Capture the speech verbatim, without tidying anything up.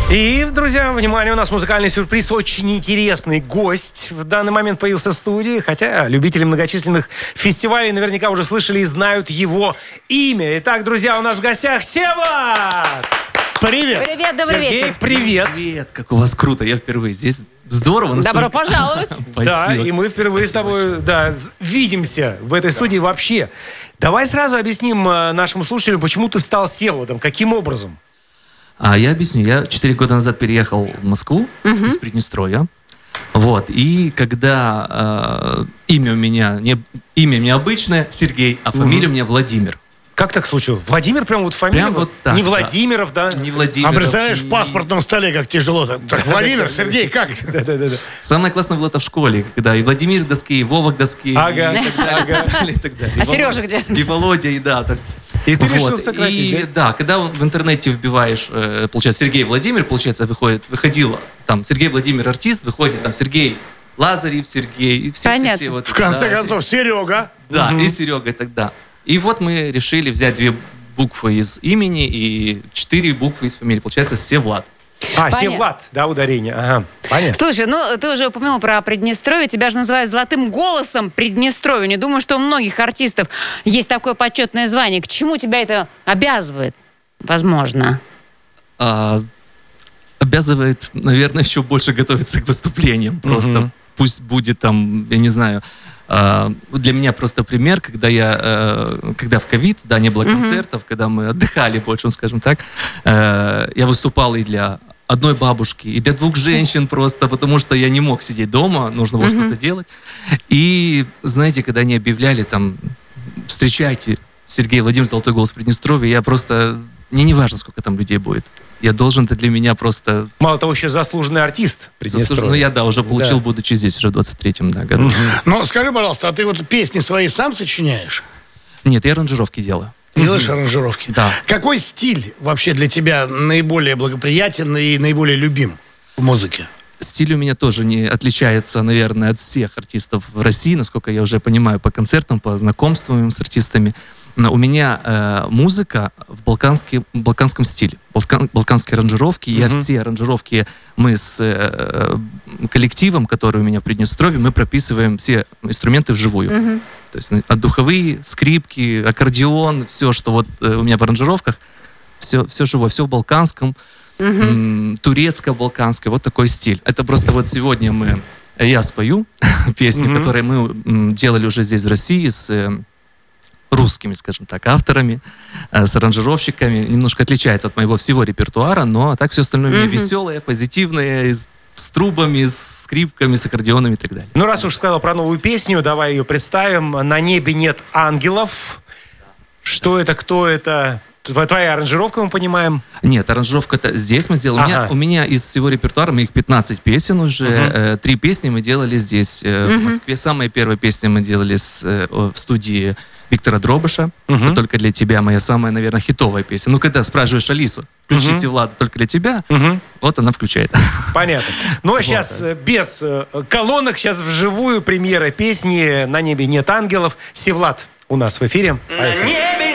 И, друзья, внимание, у нас музыкальный сюрприз. Очень интересный гость в данный момент появился в студии. Хотя любители многочисленных фестивалей наверняка уже слышали и знают его имя. Итак, друзья, у нас в гостях Всеволод! Привет! Привет, добрый Сергей, вечер. привет! Привет, как у вас круто, я впервые здесь. Здорово. Настолько... Добро пожаловать. Да, и мы впервые Спасибо с тобой большое. да, видимся в этой студии вообще. Давай сразу объясним э, нашему слушателю, почему ты стал Всеволодом, каким образом? А я объясню. Я четыре года назад переехал в Москву uh-huh. из Приднестровья. Вот. И когда э, имя у меня не имя необычное Сергей, а фамилия uh-huh. у меня Владимир. Как так случилось? Владимир прям вот фамилия? Прям вот так, не да. Владимиров, да? Не Владимир. А представляешь, в паспортном столе как тяжело. Так, Владимир, Сергей, как? Да-да-да. Самое классное было это в школе, когда и Владимир к доске, и Вова к доске, Ага, и так далее, и так далее, и так далее. А И Сережа Володя- где? И Володя, и да. Так. И ты Вот. решил сократить, И, да? да? когда в интернете вбиваешь, э, получается, Сергей Владимир, получается, выходит, выходило, там, Сергей Владимир артист, выходит, там, Сергей Лазарев, Сергей, и все, все, Понятно. все вот. В конце да, концов, Серега. Да, Мгм. и Серега тогда. И вот мы решили взять две буквы из имени и четыре буквы из фамилии. Получается, Всевлад. А, Понятно. Севлад, да, ударение. Ага, понятно. Слушай, ну ты уже упомянул про Приднестровье, тебя же называют золотым голосом Приднестровья. Не думаю, что у многих артистов есть такое почетное звание. К чему тебя это обязывает? Возможно. А, обязывает, наверное, еще больше готовиться к выступлениям. Просто Мгм. пусть будет там, я не знаю, а, для меня просто пример, когда я, э, когда в ковид, да, не было Мгм. концертов, когда мы отдыхали больше, скажем так, э, я выступал и для одной бабушки, и для двух женщин просто, потому что я не мог сидеть дома, нужно было Мгм. что-то делать. И, знаете, когда они объявляли там, встречайте Сергей Владимирович, золотой голос Приднестровья, я просто, мне не важно, сколько там людей будет. Я должен, это для меня просто... Мало того, еще заслуженный артист Приднестровья. Ну, я, да, уже получил, Да. будучи здесь уже в двадцать третьем да, году. Ну, скажи, пожалуйста, а ты вот песни свои сам сочиняешь? Нет, я аранжировки делаю. Делаешь аранжировки? Да. Какой стиль вообще для тебя наиболее благоприятен и наиболее любим в музыке? Стиль у меня тоже не отличается, наверное, от всех артистов в России, насколько я уже понимаю по концертам, по знакомствам с артистами. Но у меня э, музыка в балканском, балканском стиле, балкан, балканские аранжировки. Я Мгм. все аранжировки, мы с э, коллективом, который у меня в Приднестровье, мы прописываем все инструменты вживую. Мгм. То есть от духовые, скрипки, аккордеон, все, что вот э, у меня в аранжировках, все, все живое, все в балканском, Мгм. м, турецко-балканское, вот такой стиль. Это просто вот сегодня мы, я спою песню, Мгм. которую мы м, делали уже здесь в России с э, русскими, скажем так, авторами, э, с аранжировщиками. Немножко отличается от моего всего репертуара, но так все остальное у меня Мгм. веселое, позитивное, с, с трубами, с скрипками, с аккордеонами и так далее. Ну, раз уж сказал про новую песню, давай ее представим. «На небе нет ангелов». Что это, кто это? Тво- Твоя аранжировка, мы понимаем. Нет, аранжировка-то здесь мы сделали. У, меня, Ага. у меня из всего репертуара, мы их пятнадцать песен уже, Мгм. э, три песни мы делали здесь, э, Мгм. в Москве. Самая первая песня мы делали с, э, о, в студии Виктора Дробыша. Мгм. «Это «Только для тебя», моя самая, наверное, хитовая песня. Ну, когда спрашиваешь Алису, включи Мгм. Всевлада «Только для тебя», Мгм. вот она включает. Понятно. Ну, а сейчас э, без э, колонок, сейчас вживую премьера песни «На небе нет ангелов». Севлад у нас в эфире. Поехали.